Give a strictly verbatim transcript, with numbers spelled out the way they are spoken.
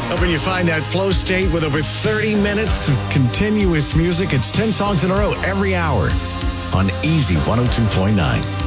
Hoping you find that flow state with over thirty minutes of continuous music. It's ten songs in a row every hour on Easy one oh two point nine.